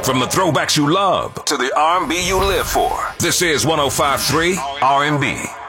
From the throwbacks you love to the R&B you live for. This is 105.3 R&B.